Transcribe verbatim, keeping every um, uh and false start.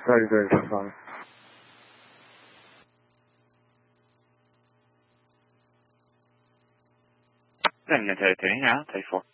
Very, very sorry. Then the thirty now, take four.